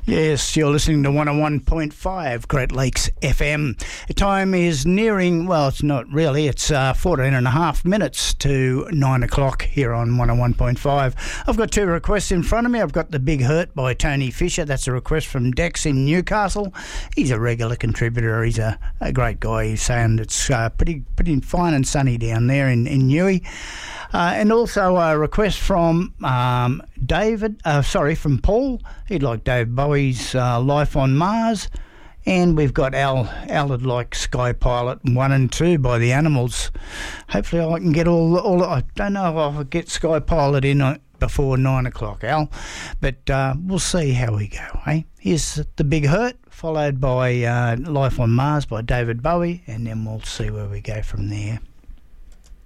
Yes, you're listening to 101.5 Great Lakes FM. The time is nearing, well, it's not really, it's 14 and a half minutes to 9 o'clock here on 101.5. I've got two requests in front of me. I've got The Big Hurt by Tony Fisher. That's a request from Dex in Newcastle. He's a regular contributor. He's a great guy. He's saying it's pretty fine and sunny down there in Newey. And also a request from from Paul. He'd like Dave Bowie's Life on Mars. And we've got Al would like Sky Pilot 1 and 2 by the Animals. Hopefully I can get all I don't know if I'll get Sky Pilot in before 9 o'clock, Al. But we'll see how we go, eh? Here's The Big Hurt, followed by Life on Mars by David Bowie, and then we'll see where we go from there.